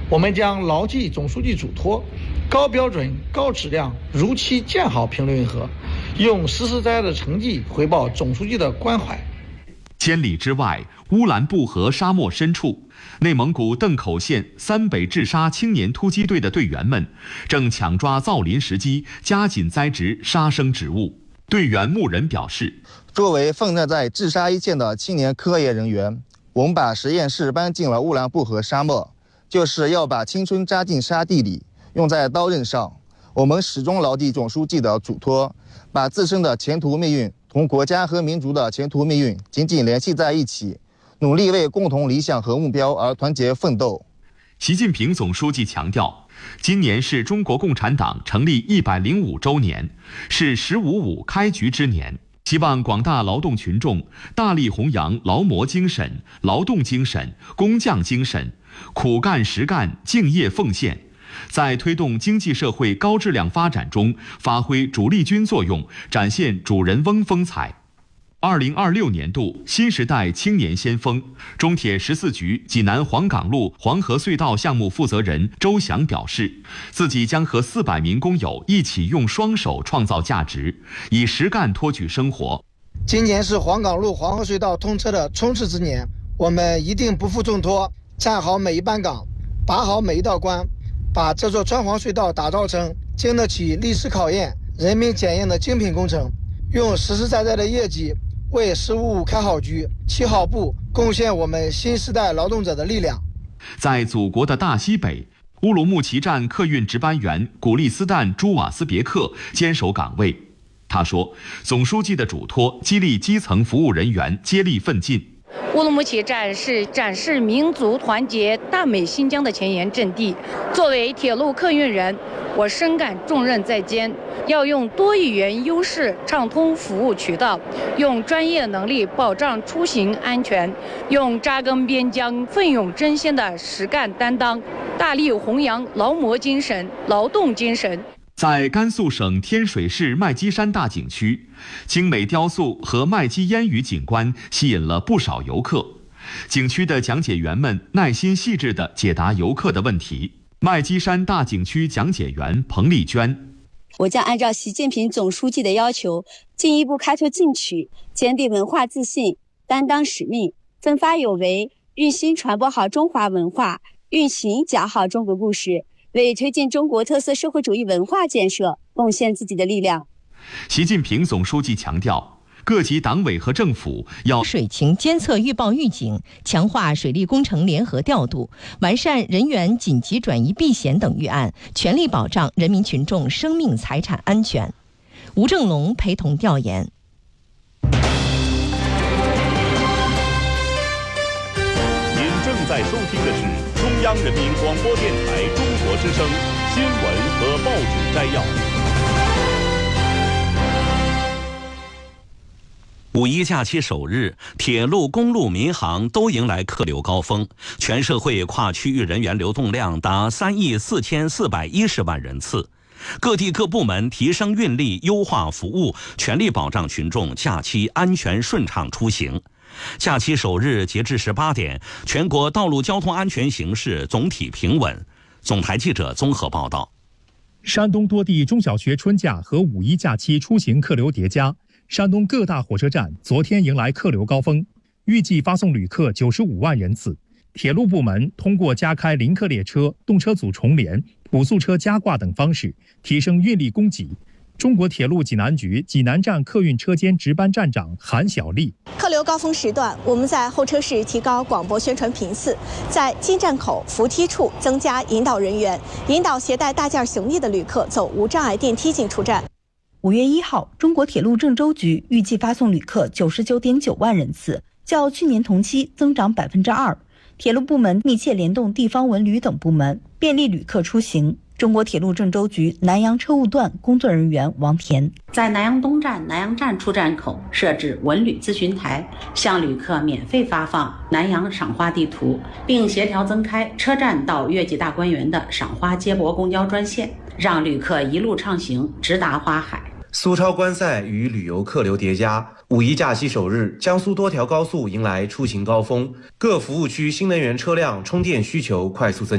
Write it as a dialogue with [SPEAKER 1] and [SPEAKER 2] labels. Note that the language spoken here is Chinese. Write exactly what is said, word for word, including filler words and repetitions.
[SPEAKER 1] 我们将牢记总书记嘱托，高标准、高质量、如期建好评论运河，用实实在在的成绩回报总书记的关怀。
[SPEAKER 2] 千里之外，乌兰布和沙漠深处，内蒙古邓口县三北治沙青年突击队的队员们正抢抓造林时机，加紧栽植沙生植物。队员牧人表示，
[SPEAKER 3] 作为奋战在治沙一线的青年科研人员，我们把实验室搬进了乌兰布和沙漠，就是要把青春扎进沙地里，用在刀刃上。我们始终牢记总书记的嘱托，把自身的前途命运同国家和民族的前途命运紧紧联系在一起，努力为共同理想和目标而团结奋斗。
[SPEAKER 2] 习近平总书记强调，今年是中国共产党成立一百零五周年，是“十五五”开局之年，希望广大劳动群众大力弘扬劳模精神、劳动精神、工匠精神，苦干实干、敬业奉献，在推动经济社会高质量发展中发挥主力军作用，展现主人翁风采。二零二六年度新时代青年先锋，中铁十四局济南黄岗路黄河隧道项目负责人周翔表示，自己将和四百名工友一起用双手创造价值，以实干托举生活。
[SPEAKER 1] 今年是黄岗路黄河隧道通车的冲刺之年，我们一定不负重托，站好每一班岗，把好每一道关，把这座川黄隧道打造成经得起历史考验、人民检验的精品工程，用实实在在的业绩为“十五五”开好局、起好步，贡献我们新时代劳动者的力量。
[SPEAKER 2] 在祖国的大西北，乌鲁木齐站客运值班员古利斯坦·朱瓦斯别克坚守岗位。他说，总书记的嘱托激励基层服务人员接力奋进。
[SPEAKER 4] 乌鲁木齐站是展示民族团结大美新疆的前沿阵地。作为铁路客运人，我深感重任在肩，要用多语言优势畅通服务渠道，用专业能力保障出行安全，用扎根边疆、奋勇争先的实干担当，大力弘扬劳模精神、劳动精神。
[SPEAKER 2] 在甘肃省天水市麦积山大景区，精美雕塑和麦积烟雨景观吸引了不少游客。景区的讲解员们耐心细致地解答游客的问题。麦积山大景区讲解员彭丽娟：
[SPEAKER 5] 我将按照习近平总书记的要求，进一步开拓进取，坚定文化自信，担当使命，奋发有为，用心传播好中华文化，用情讲好中国故事，为推进中国特色社会主义文化建设贡献自己的力量。
[SPEAKER 2] 习近平总书记强调，各级党委和政府要
[SPEAKER 6] 水情监测预报预警，强化水利工程联合调度，完善人员紧急转移避险等预案，全力保障人民群众生命财产安全。吴正龙陪同调研。
[SPEAKER 7] 您正在收听的是中央人民广播电台中国之声新闻和报纸摘要。
[SPEAKER 8] 五一假期首日，铁路、公路、民航都迎来客流高峰，全社会跨区域人员流动量达三亿四千四百一十万人次。各地各部门提升运力，优化服务，全力保障群众假期安全顺畅出行。假期首日截至十八点，全国道路交通安全形势总体平稳。总台记者综合报道。
[SPEAKER 9] 山东多地中小学春假和五一假期出行客流叠加，山东各大火车站昨天迎来客流高峰，预计发送旅客九十五万人次。铁路部门通过加开临客列车、动车组重联、普速车加挂等方式，提升运力供给。中国铁路济南局济南站客运车间值班站长韩小丽：
[SPEAKER 10] 客流高峰时段，我们在候车室提高广播宣传频次，在进站口、扶梯处增加引导人员，引导携带大件行李的旅客走无障碍电梯进出站。
[SPEAKER 11] 五月一号，中国铁路郑州局预计发送旅客九十九点九万人次，较去年同期增长百分之二。铁路部门密切联动地方文旅等部门，便利旅客出行。中国铁路郑州局南阳车务段工作人员王田：
[SPEAKER 12] 在南阳东站、南阳站出站口设置文旅咨询台，向旅客免费发放南阳赏花地图，并协调增开车站到越级大观园的赏花接驳公交专线，让旅客一路畅行，直达花海。
[SPEAKER 13] 苏超观赛与旅游客流叠加，五一假期首日，江苏多条高速迎来出行高峰，各服务区新能源车辆充电需求快速增加。